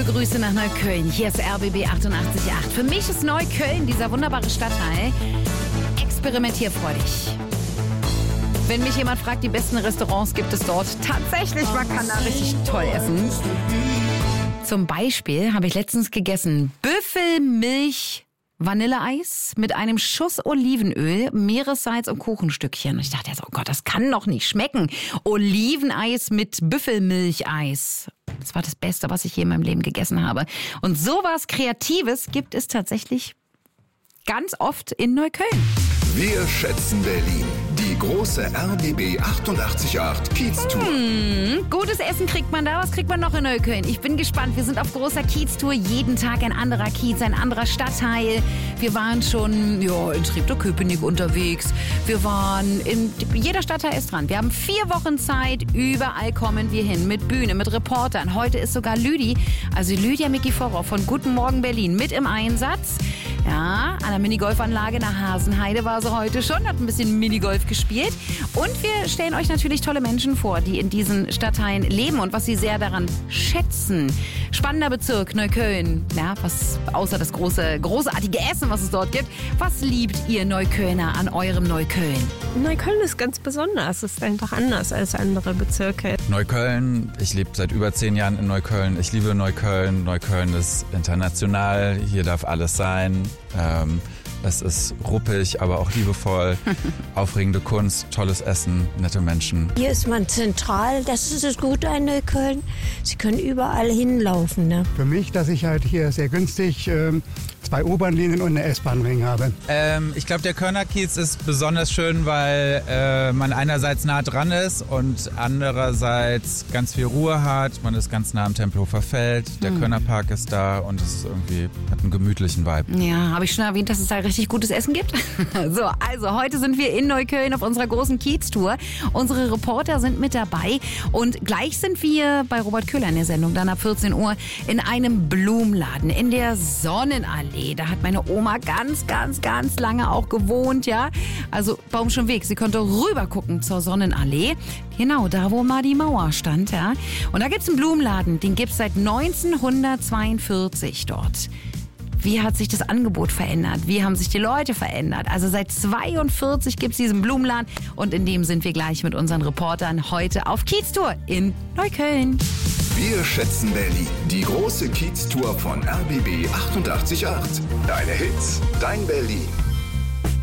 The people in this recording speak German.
Grüße nach Neukölln. Hier ist RBB 88.8. Für mich ist Neukölln, dieser wunderbare Stadtteil, experimentierfreudig. Wenn mich jemand fragt, die besten Restaurants gibt es dort. Tatsächlich, man kann da richtig toll essen. Zum Beispiel habe ich letztens gegessen Büffelmilch Vanilleeis mit einem Schuss Olivenöl, Meeressalz und Kuchenstückchen. Und ich dachte jetzt, oh Gott, das kann doch nicht schmecken. Oliveneis mit Büffelmilcheis. Das war das Beste, was ich je in meinem Leben gegessen habe. Und sowas Kreatives gibt es tatsächlich ganz oft in Neukölln. Wir schätzen Berlin. Die große RBB 88.8 Kiez-Tour. Gutes Essen kriegt man da. Was kriegt man noch in Neukölln? Ich bin gespannt. Wir sind auf großer Kiez-Tour. Jeden Tag ein anderer Kiez, ein anderer Stadtteil. Wir waren schon in Treptow-Köpenick unterwegs. Wir waren jeder Stadtteil ist dran. Wir haben 4 Wochen Zeit. Überall kommen wir hin. Mit Bühne, mit Reportern. Heute ist sogar Lydia Mikiforov von Guten Morgen Berlin mit im Einsatz. Ja, an der Minigolfanlage nach Hasenheide war sie heute schon, hat ein bisschen Minigolf gespielt. Und wir stellen euch natürlich tolle Menschen vor, die in diesen Stadtteilen leben und was sie sehr daran schätzen. Spannender Bezirk Neukölln. Ja, was außer das großartige Essen, was es dort gibt, was liebt ihr Neuköllner an eurem Neukölln? Neukölln ist ganz besonders. Es ist einfach anders als andere Bezirke. Neukölln, ich lebe seit über 10 Jahren in Neukölln. Ich liebe Neukölln. Neukölln ist international. Hier darf alles sein. Es ist ruppig, aber auch liebevoll. Aufregende Kunst, tolles Essen, nette Menschen. Hier ist man zentral, das ist das Gute an Neukölln. Sie können überall hinlaufen. Ne? Für mich, dass ich halt hier sehr günstig 2 U-Bahn-Linien und eine S-Bahn-Ring habe. Ich glaube, der Kölner Kiez ist besonders schön, weil man einerseits nah dran ist und andererseits ganz viel Ruhe hat. Man ist ganz nah am Tempelhofer Feld. Der Kölner Park ist da und es ist irgendwie hat einen gemütlichen Vibe. Ja, habe ich schon erwähnt, dass es da richtig gutes Essen gibt? So, also heute sind wir in Neukölln auf unserer großen Kiez-Tour. Unsere Reporter sind mit dabei und gleich sind wir bei Robert Köhler in der Sendung, dann ab 14 Uhr in einem Blumenladen in der Sonnenallee. Da hat meine Oma ganz, ganz, ganz lange auch gewohnt, ja. Also Baumschönweg, sie konnte rüber gucken zur Sonnenallee. Genau, da wo mal die Mauer stand, ja. Und da gibt's einen Blumenladen, den gibt's seit 1942 dort. Wie hat sich das Angebot verändert? Wie haben sich die Leute verändert? Also seit 42 gibt's diesen Blumenladen und in dem sind wir gleich mit unseren Reportern heute auf Kiez-Tour in Neukölln. Wir schätzen Berlin. Die große Kiez-Tour von RBB 88.8. Deine Hits, dein Berlin.